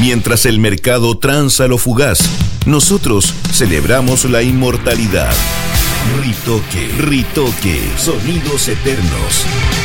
Mientras el mercado tranza lo fugaz, nosotros celebramos la inmortalidad. Ritoque, Ritoque, sonidos eternos.